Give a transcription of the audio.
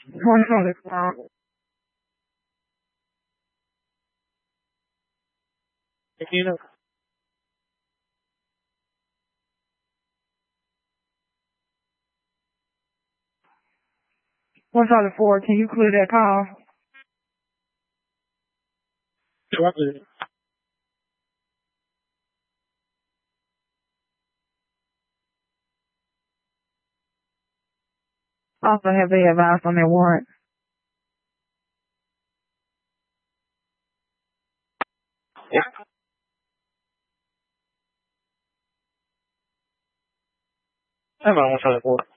One Charlie 4. Tequila. 1 Charlie 4, can you clear that call? Sure, I cleared it. Also have they advised on their warrant. Yeah. I'm on 1 Charlie 4.